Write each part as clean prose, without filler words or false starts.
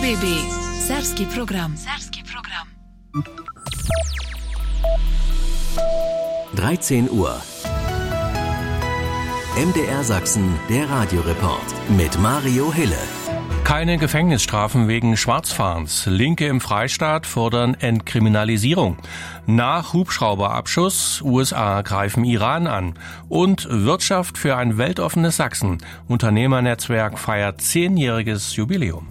RBB Serbski program. 13 Uhr. MDR Sachsen, der Radioreport mit Mario Hille. Keine Gefängnisstrafen wegen Schwarzfahrens. Linke im Freistaat fordern Entkriminalisierung. Nach Hubschrauberabschuss, USA greifen Iran an. Und Wirtschaft für ein weltoffenes Sachsen. Unternehmernetzwerk feiert 10-jähriges Jubiläum.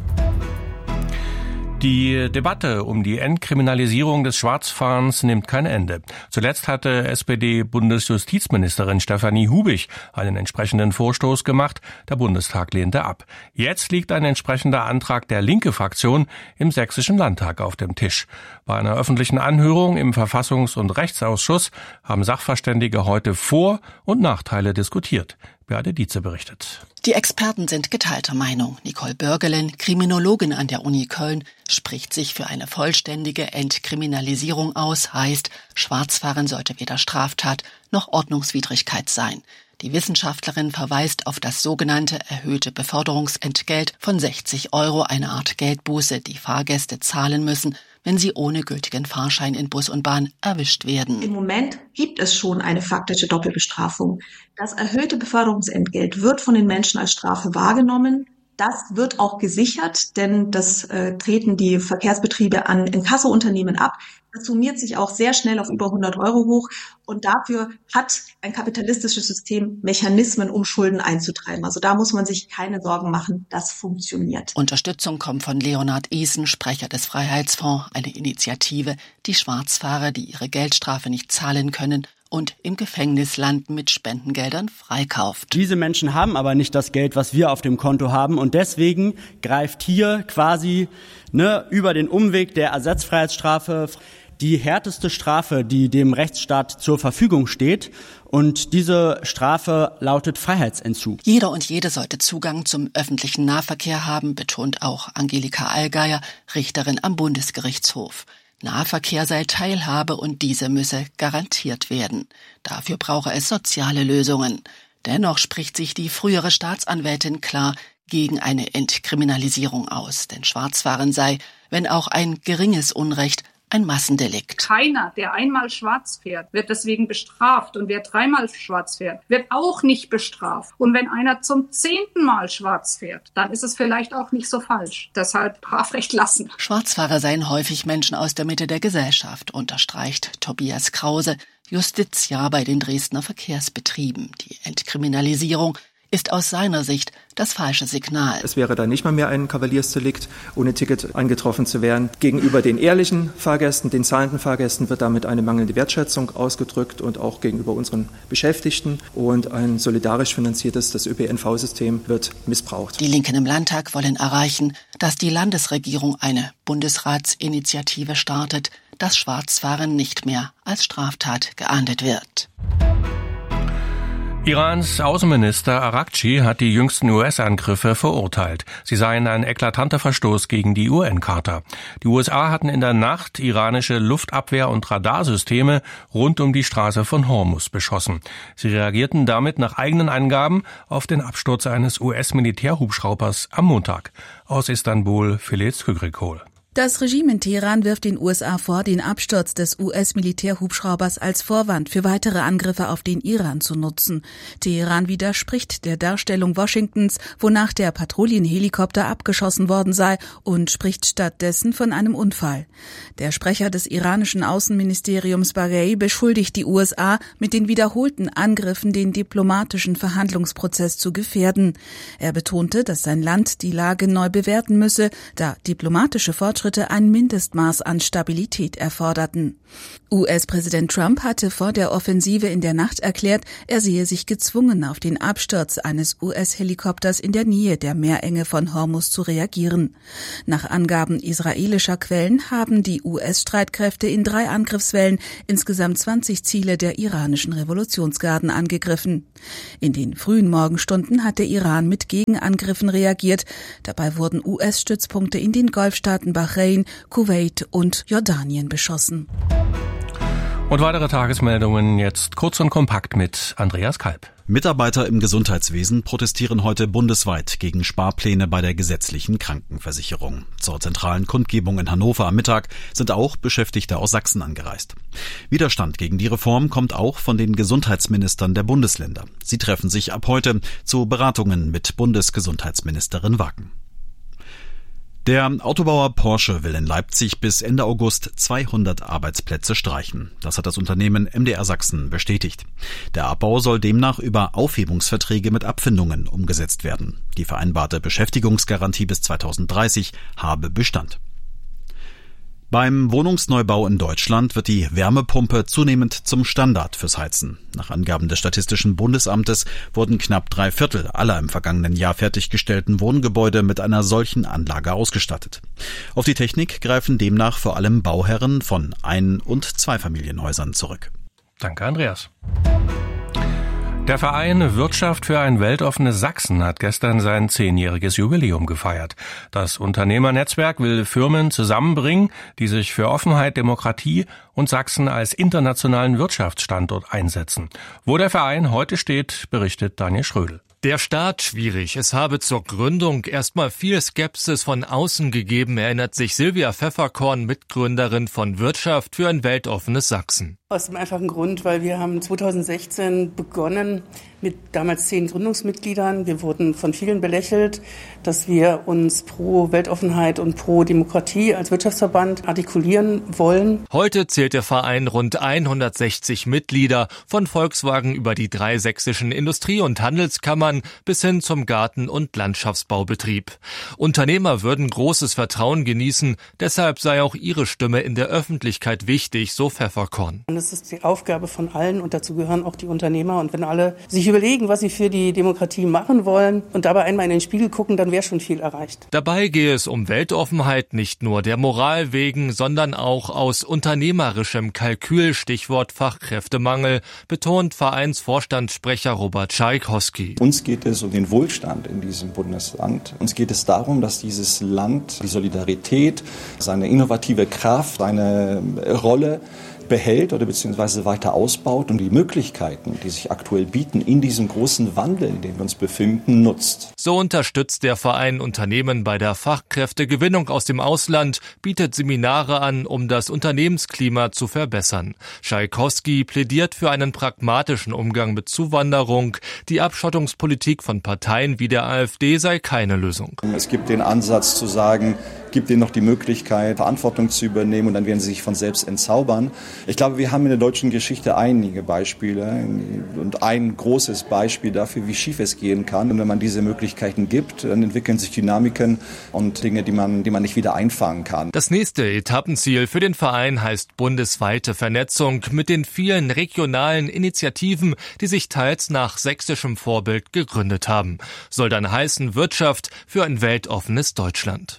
Die Debatte um die Entkriminalisierung des Schwarzfahrens nimmt kein Ende. Zuletzt hatte SPD-Bundesjustizministerin Stefanie Hubich einen entsprechenden Vorstoß gemacht. Der Bundestag lehnte ab. Jetzt liegt ein entsprechender Antrag der Linke-Fraktion im Sächsischen Landtag auf dem Tisch. Bei einer öffentlichen Anhörung im Verfassungs- und Rechtsausschuss haben Sachverständige heute Vor- und Nachteile diskutiert. Beate Dietze berichtet. Die Experten sind geteilter Meinung. Nicole Börgelen, Kriminologin an der Uni Köln, spricht sich für eine vollständige Entkriminalisierung aus, heißt, Schwarzfahren sollte weder Straftat noch Ordnungswidrigkeit sein. Die Wissenschaftlerin verweist auf das sogenannte erhöhte Beförderungsentgelt von 60 €, eine Art Geldbuße, die Fahrgäste zahlen müssen, wenn sie ohne gültigen Fahrschein in Bus und Bahn erwischt werden. Im Moment gibt es schon eine faktische Doppelbestrafung. Das erhöhte Beförderungsentgelt wird von den Menschen als Strafe wahrgenommen. Das wird auch gesichert, denn das treten die Verkehrsbetriebe an Inkasso-Unternehmen ab. Das summiert sich auch sehr schnell auf über 100 € hoch. Und dafür hat ein kapitalistisches System Mechanismen, um Schulden einzutreiben. Also da muss man sich keine Sorgen machen, das funktioniert. Unterstützung kommt von Leonhard Isen, Sprecher des Freiheitsfonds, eine Initiative, die Schwarzfahrer, die ihre Geldstrafe nicht zahlen können und im Gefängnis landen, mit Spendengeldern freikauft. Diese Menschen haben aber nicht das Geld, was wir auf dem Konto haben, und deswegen greift hier quasi über den Umweg der Ersatzfreiheitsstrafe die härteste Strafe, die dem Rechtsstaat zur Verfügung steht. Und diese Strafe lautet Freiheitsentzug. Jeder und jede sollte Zugang zum öffentlichen Nahverkehr haben, betont auch Angelika Allgeier, Richterin am Bundesgerichtshof. Nahverkehr sei Teilhabe und diese müsse garantiert werden. Dafür brauche es soziale Lösungen. Dennoch spricht sich die frühere Staatsanwältin klar gegen eine Entkriminalisierung aus. Denn Schwarzfahren sei, wenn auch ein geringes Unrecht, ein Massendelikt. Keiner, der einmal schwarz fährt, wird deswegen bestraft. Und wer dreimal schwarz fährt, wird auch nicht bestraft. Und wenn einer zum 10. Mal schwarz fährt, dann ist es vielleicht auch nicht so falsch. Deshalb Strafrecht lassen. Schwarzfahrer seien häufig Menschen aus der Mitte der Gesellschaft, unterstreicht Tobias Krause, Justiziar bei den Dresdner Verkehrsbetrieben. Die Entkriminalisierung ist aus seiner Sicht das falsche Signal. Es wäre dann nicht mal mehr ein Kavaliersdelikt, ohne Ticket eingetroffen zu werden. Gegenüber den ehrlichen Fahrgästen, den zahlenden Fahrgästen wird damit eine mangelnde Wertschätzung ausgedrückt und auch gegenüber unseren Beschäftigten. Und ein solidarisch finanziertes, das ÖPNV-System wird missbraucht. Die Linken im Landtag wollen erreichen, dass die Landesregierung eine Bundesratsinitiative startet, dass Schwarzfahren nicht mehr als Straftat geahndet wird. Irans Außenminister Araghchi hat die jüngsten US-Angriffe verurteilt. Sie seien ein eklatanter Verstoß gegen die UN-Charta. Die USA hatten in der Nacht iranische Luftabwehr- und Radarsysteme rund um die Straße von Hormuz beschossen. Sie reagierten damit nach eigenen Angaben auf den Absturz eines US-Militärhubschraubers am Montag. Aus Istanbul, Filiz Kügrikol. Das Regime in Teheran wirft den USA vor, den Absturz des US-Militärhubschraubers als Vorwand für weitere Angriffe auf den Iran zu nutzen. Teheran widerspricht der Darstellung Washingtons, wonach der Patrouillenhelikopter abgeschossen worden sei, und spricht stattdessen von einem Unfall. Der Sprecher des iranischen Außenministeriums Baghei beschuldigt die USA, mit den wiederholten Angriffen den diplomatischen Verhandlungsprozess zu gefährden. Er betonte, dass sein Land die Lage neu bewerten müsse, da diplomatische Fortschritte ein Mindestmaß an Stabilität erforderten. US-Präsident Trump hatte vor der Offensive in der Nacht erklärt, er sehe sich gezwungen, auf den Absturz eines US-Helikopters in der Nähe der Meerenge von Hormuz zu reagieren. Nach Angaben israelischer Quellen haben die US-Streitkräfte in 3 Angriffswellen insgesamt 20 Ziele der iranischen Revolutionsgarden angegriffen. In den frühen Morgenstunden hat der Iran mit Gegenangriffen reagiert. Dabei wurden US-Stützpunkte in den Golfstaaten Bahrain, Kuwait und Jordanien beschossen. Und weitere Tagesmeldungen jetzt kurz und kompakt mit Andreas Kalb. Mitarbeiter im Gesundheitswesen protestieren heute bundesweit gegen Sparpläne bei der gesetzlichen Krankenversicherung. Zur zentralen Kundgebung in Hannover am Mittag sind auch Beschäftigte aus Sachsen angereist. Widerstand gegen die Reform kommt auch von den Gesundheitsministern der Bundesländer. Sie treffen sich ab heute zu Beratungen mit Bundesgesundheitsministerin Wagen. Der Autobauer Porsche will in Leipzig bis Ende August 200 Arbeitsplätze streichen. Das hat das Unternehmen MDR Sachsen bestätigt. Der Abbau soll demnach über Aufhebungsverträge mit Abfindungen umgesetzt werden. Die vereinbarte Beschäftigungsgarantie bis 2030 habe Bestand. Beim Wohnungsneubau in Deutschland wird die Wärmepumpe zunehmend zum Standard fürs Heizen. Nach Angaben des Statistischen Bundesamtes wurden knapp 3/4 aller im vergangenen Jahr fertiggestellten Wohngebäude mit einer solchen Anlage ausgestattet. Auf die Technik greifen demnach vor allem Bauherren von Ein- und Zweifamilienhäusern zurück. Danke, Andreas. Der Verein Wirtschaft für ein weltoffenes Sachsen hat gestern sein 10-jähriges Jubiläum gefeiert. Das Unternehmernetzwerk will Firmen zusammenbringen, die sich für Offenheit, Demokratie und Sachsen als internationalen Wirtschaftsstandort einsetzen. Wo der Verein heute steht, berichtet Daniel Schrödel. Der Start schwierig. Es habe zur Gründung erstmal viel Skepsis von außen gegeben, erinnert sich Silvia Pfefferkorn, Mitgründerin von Wirtschaft für ein weltoffenes Sachsen. Aus dem einfachen Grund, weil wir haben 2016 begonnen mit damals 10 Gründungsmitgliedern. Wir wurden von vielen belächelt, dass wir uns pro Weltoffenheit und pro Demokratie als Wirtschaftsverband artikulieren wollen. Heute zählt der Verein rund 160 Mitglieder, von Volkswagen über die 3 sächsischen Industrie- und Handelskammern bis hin zum Garten- und Landschaftsbaubetrieb. Unternehmer würden großes Vertrauen genießen, deshalb sei auch ihre Stimme in der Öffentlichkeit wichtig, so Pfefferkorn. Das ist die Aufgabe von allen und dazu gehören auch die Unternehmer. Und wenn alle sich überlegen, was sie für die Demokratie machen wollen und dabei einmal in den Spiegel gucken, dann wäre schon viel erreicht. Dabei gehe es um Weltoffenheit nicht nur der Moral wegen, sondern auch aus unternehmerischem Kalkül, Stichwort Fachkräftemangel, betont Vereinsvorstandssprecher Robert Tschaikowski. Uns geht es um den Wohlstand in diesem Bundesland. Uns geht es darum, dass dieses Land die Solidarität, seine innovative Kraft, seine Rolle behält oder beziehungsweise weiter ausbaut und die Möglichkeiten, die sich aktuell bieten, in diesem großen Wandel, in dem wir uns befinden, nutzt. So unterstützt der Verein Unternehmen bei der Fachkräftegewinnung aus dem Ausland, bietet Seminare an, um das Unternehmensklima zu verbessern. Tschaikowski plädiert für einen pragmatischen Umgang mit Zuwanderung. Die Abschottungspolitik von Parteien wie der AfD sei keine Lösung. Es gibt den Ansatz zu sagen, gibt ihnen noch die Möglichkeit, Verantwortung zu übernehmen und dann werden sie sich von selbst entzaubern. Ich glaube, wir haben in der deutschen Geschichte einige Beispiele und ein großes Beispiel dafür, wie schief es gehen kann. Und wenn man diese Möglichkeiten gibt, dann entwickeln sich Dynamiken und Dinge, die man nicht wieder einfangen kann. Das nächste Etappenziel für den Verein heißt bundesweite Vernetzung mit den vielen regionalen Initiativen, die sich teils nach sächsischem Vorbild gegründet haben. Soll dann heißen Wirtschaft für ein weltoffenes Deutschland.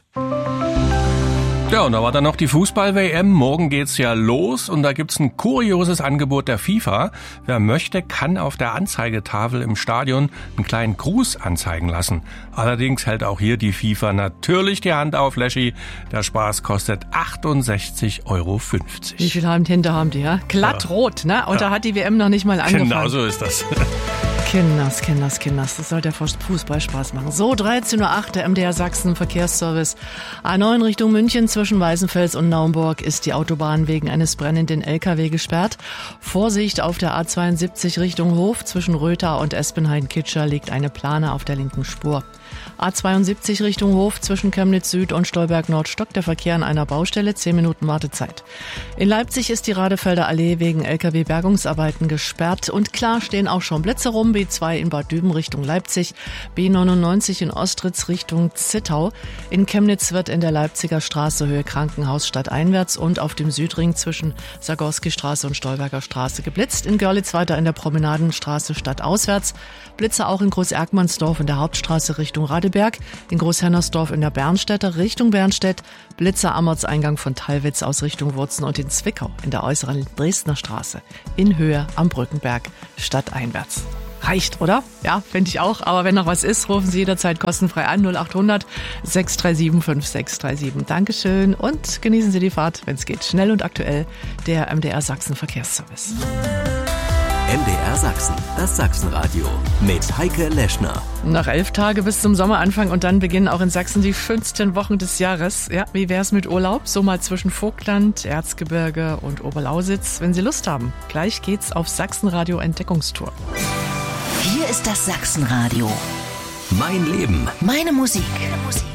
Ja, und da war dann noch die Fußball-WM. Morgen geht's ja los und da gibt's ein kurioses Angebot der FIFA. Wer möchte, kann auf der Anzeigetafel im Stadion einen kleinen Gruß anzeigen lassen. Allerdings hält auch hier die FIFA natürlich die Hand auf, Leschi. Der Spaß kostet 68,50 €. Wie viel Hände haben die, ja? Glattrot, ne? Und da hat die WM noch nicht mal angefangen. Genau so ist das. Kinders. Das soll der Fußball Spaß machen. So, 13:08 Uhr, der MDR Sachsen Verkehrsservice. A9 Richtung München zwischen Weißenfels und Naumburg ist die Autobahn wegen eines brennenden LKW gesperrt. Vorsicht auf der A72 Richtung Hof zwischen Rötha und Espenhain-Kitscher liegt eine Plane auf der linken Spur. A72 Richtung Hof zwischen Chemnitz Süd und Stolberg Nord stockt der Verkehr an einer Baustelle, 10 Minuten Wartezeit. In Leipzig ist die Radefelder Allee wegen LKW-Bergungsarbeiten gesperrt und klar stehen auch schon Blitze rum, B2 in Bad Düben Richtung Leipzig, B99 in Ostritz Richtung Zittau. In Chemnitz wird in der Leipziger Straße Höhe Krankenhaus stadteinwärts und auf dem Südring zwischen Sagorski-Straße und Stolberger Straße geblitzt. In Görlitz weiter in der Promenadenstraße stadtauswärts. Blitze auch in Groß-Erkmannsdorf in der Hauptstraße Richtung Radeberg, in Großhennersdorf in der Bernstädter Richtung Bernstedt, Blitzer am Ortseingang von Thalwitz aus Richtung Wurzen und in Zwickau in der äußeren Dresdner Straße, in Höhe am Brückenberg stadteinwärts. Reicht, oder? Ja, finde ich auch. Aber wenn noch was ist, rufen Sie jederzeit kostenfrei an 0800 637 5637. Dankeschön und genießen Sie die Fahrt, wenn es geht. Schnell und aktuell, der MDR Sachsen Verkehrsservice. MDR Sachsen, das Sachsenradio mit Heike Leschner. Noch 11 Tage bis zum Sommeranfang und dann beginnen auch in Sachsen die schönsten Wochen des Jahres. Ja, wie wär's mit Urlaub? So mal zwischen Vogtland, Erzgebirge und Oberlausitz, wenn Sie Lust haben. Gleich geht's auf Sachsenradio Entdeckungstour. Hier ist das Sachsenradio. Mein Leben. Meine Musik.